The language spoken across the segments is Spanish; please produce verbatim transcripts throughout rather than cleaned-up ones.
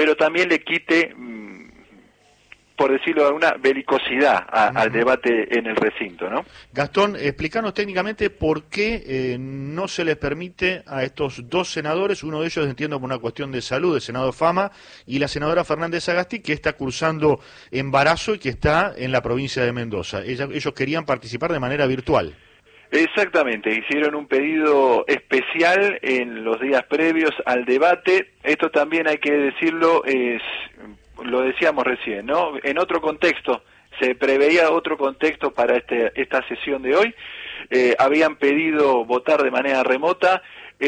pero también le quite, por decirlo de alguna, belicosidad a, uh-huh. al debate en el recinto, ¿no? Gastón, explícanos técnicamente por qué eh, no se les permite a estos dos senadores, uno de ellos entiendo por una cuestión de salud, el senador Fama, y la senadora Fernández Sagasti, que está cursando embarazo y que está en la provincia de Mendoza. Ella, ellos querían participar de manera virtual. Exactamente, hicieron un pedido especial en los días previos al debate. Esto también hay que decirlo, es, lo decíamos recién, ¿no? En otro contexto, se preveía otro contexto para este, esta sesión de hoy. Eh, habían pedido votar de manera remota.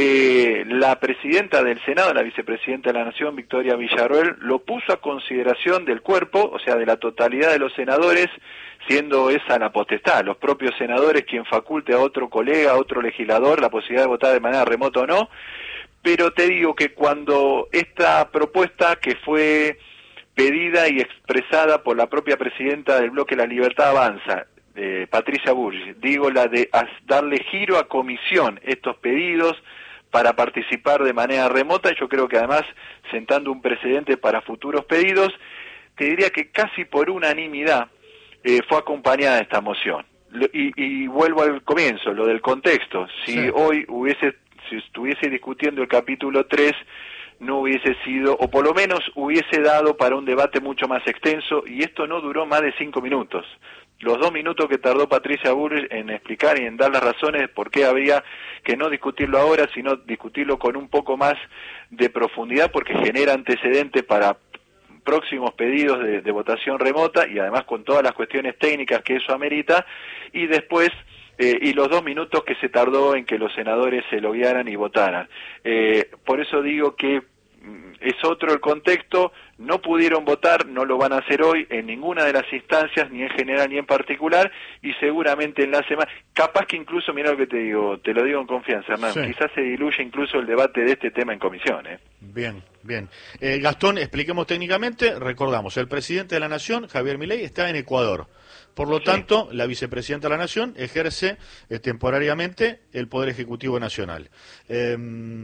Eh, la presidenta del Senado, la vicepresidenta de la Nación, Victoria Villarroel, lo puso a consideración del cuerpo, o sea, de la totalidad de los senadores, siendo esa la potestad, los propios senadores quien faculte a otro colega, a otro legislador, la posibilidad de votar de manera remota o no. Pero te digo que cuando esta propuesta, que fue pedida y expresada por la propia presidenta del bloque La Libertad Avanza, eh, Patricia Bullrich, digo la de darle giro a comisión estos pedidos para participar de manera remota, yo creo que además sentando un precedente para futuros pedidos, te diría que casi por unanimidad eh, fue acompañada esta moción. Y, y vuelvo al comienzo, lo del contexto. Si sí. hoy hubiese, si estuviese discutiendo el capítulo tres, no hubiese sido, o por lo menos hubiese dado para un debate mucho más extenso, y esto no duró más de cinco minutos. Los dos minutos que tardó Patricia Bullrich en explicar y en dar las razones por qué había que no discutirlo ahora, sino discutirlo con un poco más de profundidad, porque genera antecedentes para próximos pedidos de, de votación remota, y además con todas las cuestiones técnicas que eso amerita, y después Eh, y los dos minutos que se tardó en que los senadores se lo guiaran y votaran. Eh, por eso digo que mm, es otro el contexto, no pudieron votar, no lo van a hacer hoy en ninguna de las instancias, ni en general ni en particular, y seguramente en la semana, capaz que incluso, mira lo que te digo, te lo digo en confianza, Hernán, sí. quizás se diluye incluso el debate de este tema en comisión. ¿eh? Bien, bien. Eh, Gastón, expliquemos técnicamente, recordamos, el presidente de la Nación, Javier Milei, está en Ecuador. Por lo tanto, sí. la vicepresidenta de la Nación ejerce eh, temporariamente el Poder Ejecutivo Nacional. Eh,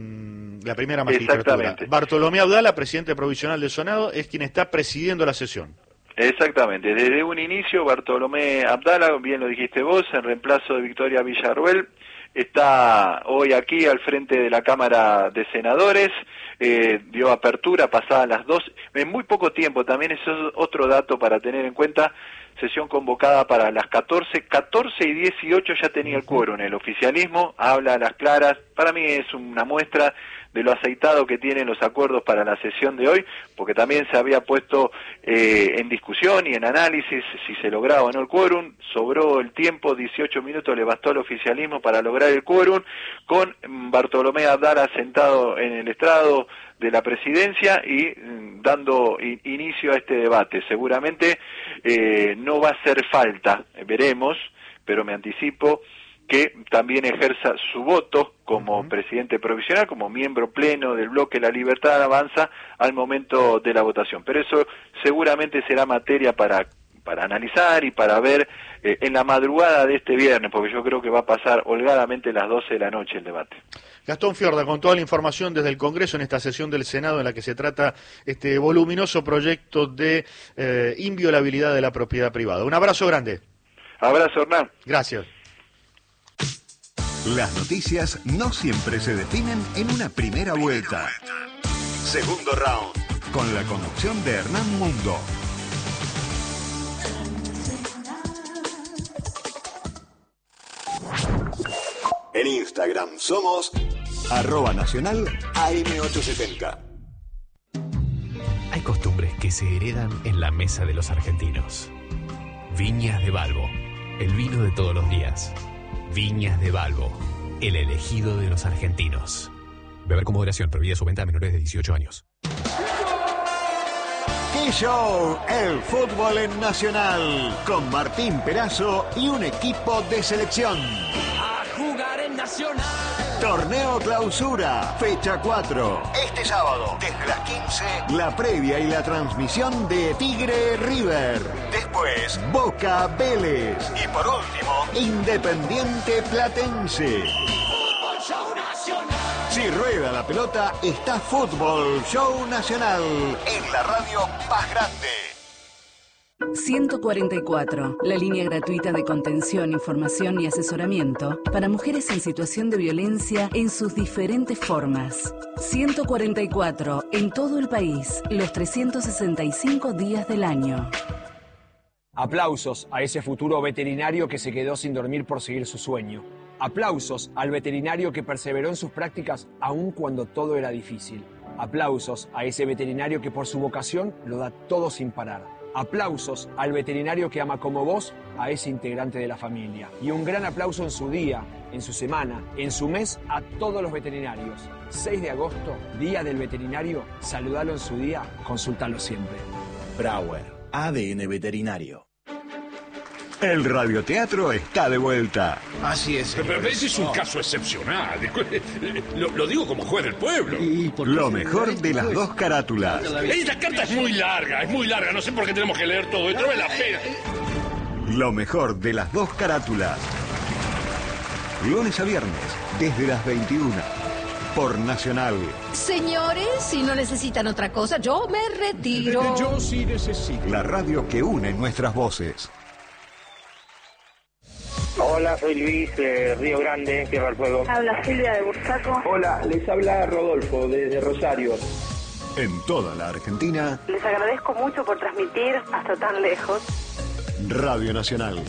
la primera magistratura. Bartolomé Abdala, presidente provisional del Senado, es quien está presidiendo la sesión. Exactamente. Desde un inicio, Bartolomé Abdala, bien lo dijiste vos, en reemplazo de Victoria Villarroel, está hoy aquí al frente de la Cámara de Senadores, eh, dio apertura pasadas las dos, en muy poco tiempo, también eso es otro dato para tener en cuenta, sesión convocada para las catorce, catorce y dieciocho ya tenía el quórum, el oficialismo habla a las claras, para mí es una muestra de lo aceitado que tienen los acuerdos para la sesión de hoy, porque también se había puesto eh, en discusión y en análisis si se lograba o no el quórum, sobró el tiempo, dieciocho minutos le bastó al oficialismo para lograr el quórum, con Bartolomé Abdala sentado en el estrado de la presidencia y mm, dando in, inicio a este debate. Seguramente eh, no va a hacer falta, veremos, pero me anticipo que también ejerza su voto como uh-huh. presidente provisional, como miembro pleno del bloque La Libertad Avanza al momento de la votación. Pero eso seguramente será materia para para analizar y para ver eh, en la madrugada de este viernes, porque yo creo que va a pasar holgadamente las doce de la noche el debate. Gastón Fiorda, con toda la información desde el Congreso en esta sesión del Senado en la que se trata este voluminoso proyecto de eh, inviolabilidad de la propiedad privada. Un abrazo grande. Abrazo, Hernán. Gracias. Las noticias no siempre se definen en una primera vuelta. Segundo round, con la conducción de Hernán Mundo. En Instagram somos arroba nacional A M ochocientos setenta. Hay costumbres que se heredan en la mesa de los argentinos. Viñas de Balbo, el vino de todos los días. Viñas de Balbo, el elegido de los argentinos. Beber con moderación, prohibida su venta a menores de dieciocho años. ¡Qué show! El fútbol en Nacional, con Martín Perazo y un equipo de selección. A jugar en Nacional. Torneo Clausura, fecha cuatro. Este sábado, desde las quince, la previa y la transmisión de Tigre River. Después, Boca Vélez. Y por último, Independiente Platense. Fútbol Show Nacional. Si rueda la pelota, está Fútbol Show Nacional en la radio más grande. ciento cuarenta y cuatro, la línea gratuita de contención, información y asesoramiento para mujeres en situación de violencia en sus diferentes formas. ciento cuarenta y cuatro, en todo el país, los trescientos sesenta y cinco días del año. Aplausos a ese futuro veterinario que se quedó sin dormir por seguir su sueño. Aplausos al veterinario que perseveró en sus prácticas aun cuando todo era difícil. Aplausos a ese veterinario que por su vocación lo da todo sin parar. Aplausos al veterinario que ama como vos a ese integrante de la familia. Y un gran aplauso en su día, en su semana, en su mes a todos los veterinarios. seis de agosto, Día del Veterinario. Saludalo en su día, consultalo siempre. Brauer, A D N Veterinario. El radioteatro está de vuelta. Así es. Pero, pero ese es un caso excepcional. Lo, lo digo como juez del pueblo. Lo mejor de las dos carátulas. Esta carta es muy larga, es muy larga. No sé por qué tenemos que leer todo esto. No vale la pena. Lo mejor de las dos carátulas. Lunes a viernes, desde las veintiuna. Por Nacional. Señores, si no necesitan otra cosa, yo me retiro. Yo sí necesito. La radio que une nuestras voces. Hola, soy Luis de Río Grande, Tierra del Fuego. Habla Silvia de Bursaco. Hola, les habla Rodolfo desde Rosario. En toda la Argentina. Les agradezco mucho por transmitir hasta tan lejos. Radio Nacional.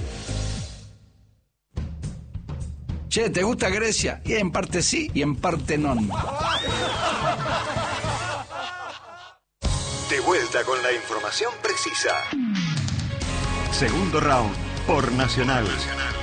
Che, ¿te gusta Grecia? Y en parte sí y en parte no. De vuelta con la información precisa. Segundo round por Nacional. Nacional.